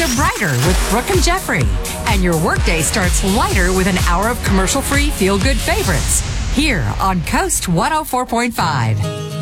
are brighter with Brooke and Jeffrey. And your workday starts lighter with an hour of commercial-free feel-good favorites. Here on Coast 104.5.